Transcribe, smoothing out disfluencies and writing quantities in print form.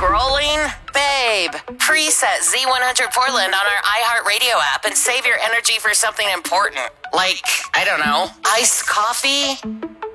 scrolling? Babe, preset Z100 Portland on our iHeartRadio app and save your energy for something important. Like, I don't know, iced coffee?